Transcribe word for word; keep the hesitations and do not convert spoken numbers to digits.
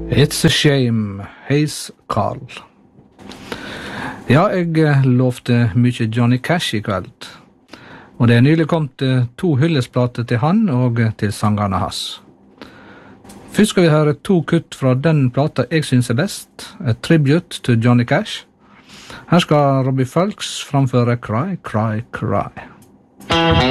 It's a shame, he's Carl. Ja, jeg lovte mye Johnny Cash i kveld. Og det er nylig kommet to hyllesplater til han og til sangerne hans. Først skal vi høre to kutt fra den plata jeg synes er best, A Tribute to Johnny Cash. Her skal Robbie Fulks framføre Cry, Cry, Cry.